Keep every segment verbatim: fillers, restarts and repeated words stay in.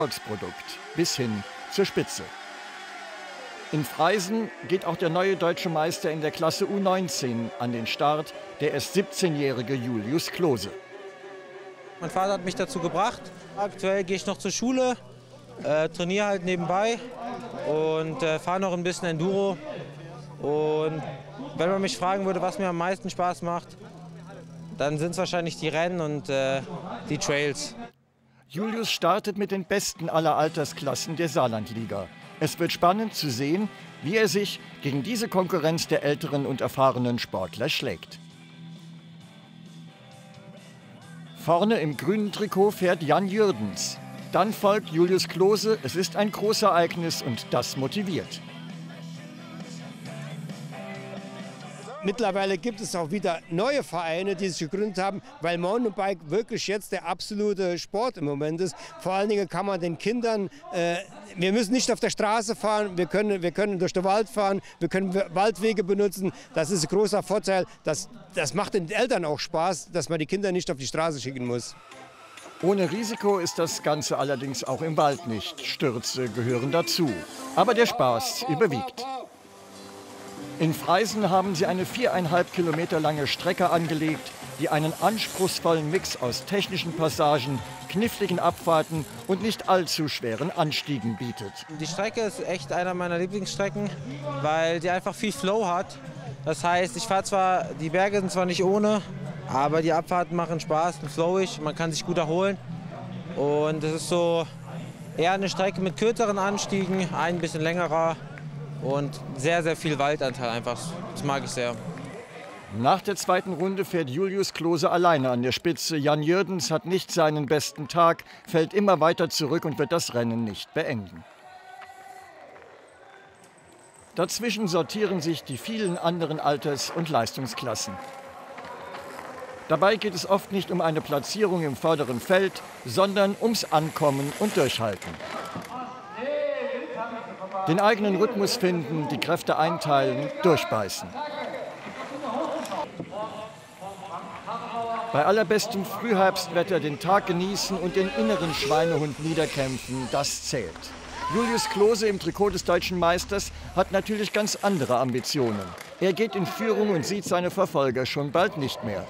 Volksprodukt bis hin zur Spitze. In Freisen geht auch der neue deutsche Meister in der Klasse U neunzehn an den Start, der erst siebzehnjährige Julius Klose. Mein Vater hat mich dazu gebracht. Aktuell gehe ich noch zur Schule, äh, trainiere halt nebenbei und äh, fahre noch ein bisschen Enduro. Und wenn man mich fragen würde, was mir am meisten Spaß macht, dann sind es wahrscheinlich die Rennen und äh, die Trails. Julius startet mit den Besten aller Altersklassen der Saarlandliga. Es wird spannend zu sehen, wie er sich gegen diese Konkurrenz der älteren und erfahrenen Sportler schlägt. Vorne im grünen Trikot fährt Jan Jürdens. Dann folgt Julius Klose. Es ist ein Großereignis und das motiviert. Mittlerweile gibt es auch wieder neue Vereine, die sich gegründet haben, weil Mountainbike wirklich jetzt der absolute Sport im Moment ist. Vor allen Dingen kann man den Kindern, äh, wir müssen nicht auf der Straße fahren, wir können, wir können durch den Wald fahren, wir können Waldwege benutzen. Das ist ein großer Vorteil. Das, das macht den Eltern auch Spaß, dass man die Kinder nicht auf die Straße schicken muss. Ohne Risiko ist das Ganze allerdings auch im Wald nicht. Stürze gehören dazu. Aber der Spaß überwiegt. In Freisen haben sie eine viereinhalb Kilometer lange Strecke angelegt, die einen anspruchsvollen Mix aus technischen Passagen, kniffligen Abfahrten und nicht allzu schweren Anstiegen bietet. Die Strecke ist echt einer meiner Lieblingsstrecken, weil die einfach viel Flow hat. Das heißt, ich fahre zwar, die Berge sind zwar nicht ohne, aber die Abfahrten machen Spaß und flowig, man kann sich gut erholen. Und es ist so eher eine Strecke mit kürzeren Anstiegen, ein bisschen längerer. Und sehr, sehr viel Waldanteil einfach. Das mag ich sehr. Nach der zweiten Runde fährt Julius Klose alleine an der Spitze. Jan Jürdens hat nicht seinen besten Tag, fällt immer weiter zurück und wird das Rennen nicht beenden. Dazwischen sortieren sich die vielen anderen Alters- und Leistungsklassen. Dabei geht es oft nicht um eine Platzierung im vorderen Feld, sondern ums Ankommen und Durchhalten. Den eigenen Rhythmus finden, die Kräfte einteilen, durchbeißen. Bei allerbestem Frühherbstwetter den Tag genießen und den inneren Schweinehund niederkämpfen, das zählt. Julius Klose im Trikot des deutschen Meisters hat natürlich ganz andere Ambitionen. Er geht in Führung und sieht seine Verfolger schon bald nicht mehr.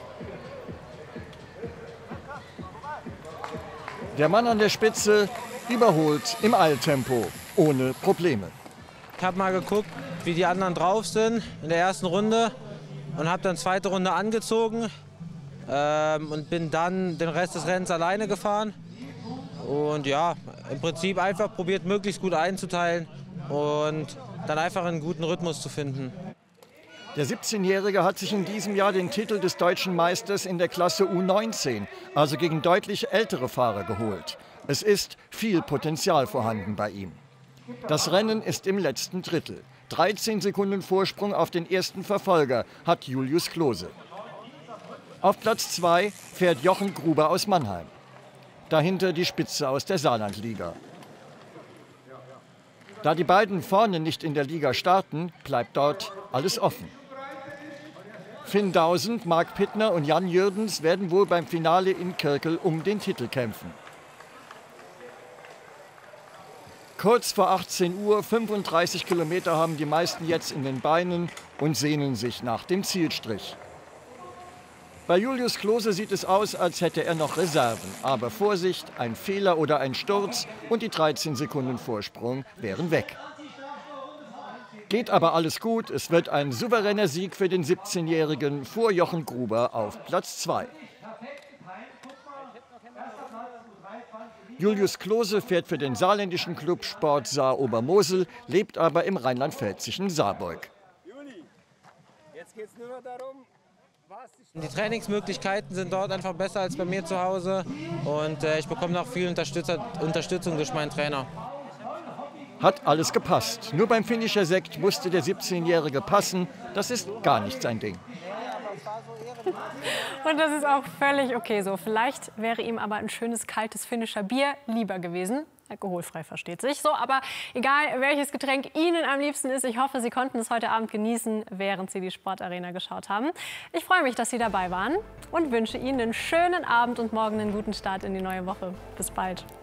Der Mann an der Spitze überholt im Eiltempo. Ohne Probleme. Ich habe mal geguckt, wie die anderen drauf sind in der ersten Runde und habe dann zweite Runde angezogen ähm, und bin dann den Rest des Rennens alleine gefahren. Und ja, im Prinzip einfach probiert, möglichst gut einzuteilen und dann einfach einen guten Rhythmus zu finden. Der siebzehnjährige hat sich in diesem Jahr den Titel des deutschen Meisters in der Klasse U neunzehn, also gegen deutlich ältere Fahrer, geholt. Es ist viel Potenzial vorhanden bei ihm. Das Rennen ist im letzten Drittel. dreizehn Sekunden Vorsprung auf den ersten Verfolger hat Julius Klose. Auf Platz zwei fährt Jochen Gruber aus Mannheim. Dahinter die Spitze aus der Saarlandliga. Da die beiden vorne nicht in der Liga starten, bleibt dort alles offen. Finn Dausend, Marc Pittner und Jan Jürdens werden wohl beim Finale in Kirkel um den Titel kämpfen. Kurz vor achtzehn Uhr, fünfunddreißig Kilometer haben die meisten jetzt in den Beinen und sehnen sich nach dem Zielstrich. Bei Julius Klose sieht es aus, als hätte er noch Reserven. Aber Vorsicht, ein Fehler oder ein Sturz und die dreizehn Sekunden Vorsprung wären weg. Geht aber alles gut, es wird ein souveräner Sieg für den siebzehnjährigen vor Jochen Gruber auf Platz zwei. Julius Klose fährt für den saarländischen Club Sport Saar-Obermosel, lebt aber im rheinland-pfälzischen Saarburg. Die Trainingsmöglichkeiten sind dort einfach besser als bei mir zu Hause und äh, ich bekomme noch viel Unterstützung durch meinen Trainer. Hat alles gepasst. Nur beim Finisher Sekt musste der siebzehnjährige passen. Das ist gar nicht sein Ding. Und das ist auch völlig okay so. Vielleicht wäre ihm aber ein schönes, kaltes Finisher Bier lieber gewesen. Alkoholfrei, versteht sich. So, aber egal, welches Getränk Ihnen am liebsten ist, ich hoffe, Sie konnten es heute Abend genießen, während Sie die Sportarena geschaut haben. Ich freue mich, dass Sie dabei waren und wünsche Ihnen einen schönen Abend und morgen einen guten Start in die neue Woche. Bis bald.